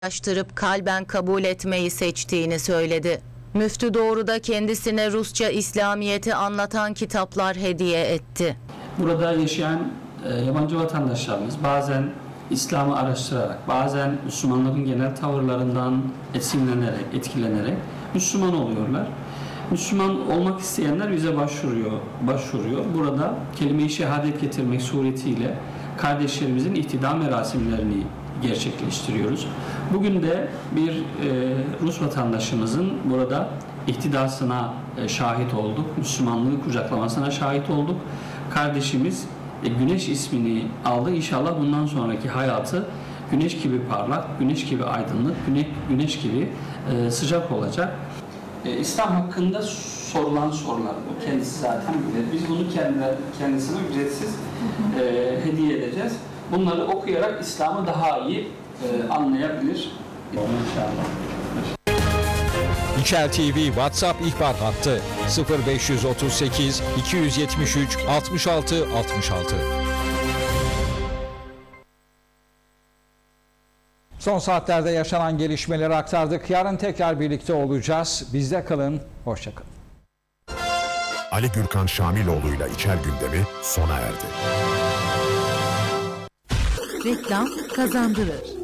araştırıp kalben kabul etmeyi seçtiğini söyledi. Müftü Doğru da kendisine Rusça İslamiyet'i anlatan kitaplar hediye etti. Burada yaşayan yabancı vatandaşlarımız bazen İslam'ı araştırarak, bazen Müslümanların genel tavırlarından esinlenerek, etkilenerek Müslüman oluyorlar. Müslüman olmak isteyenler bize başvuruyor. Burada kelime-i şehadet getirmek suretiyle kardeşlerimizin ihtida merasimlerini gerçekleştiriyoruz. Bugün de bir Rus vatandaşımızın burada ihtidasına şahit olduk. Müslümanlığı kucaklamasına şahit olduk. Kardeşimiz Güneş ismini aldı. İnşallah bundan sonraki hayatı güneş gibi parlak, güneş gibi aydınlık, güneş gibi sıcak olacak. İslam hakkında sorulan sorular, bu kendisi zaten bilir. Biz bunu kendisine ücretsiz hediye edeceğiz. Bunları okuyarak İslam'ı daha iyi anlayabilir. İnşallah. İçel TV WhatsApp ihbar hattı 0538 273 66 66. Son saatlerde yaşanan gelişmeleri aktardık. Yarın tekrar birlikte olacağız. Bizde kalın, hoşça kalın. Ali Gürkan Şamiloğlu'yla İçer Gündemi sona erdi. Reklam kazandırır.